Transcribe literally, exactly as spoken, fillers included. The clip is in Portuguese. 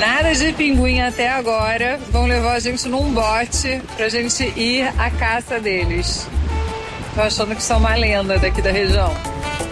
Nada de pinguim até agora. Vão levar a gente num bote pra gente ir à caça deles. Tô achando que são uma lenda daqui da região.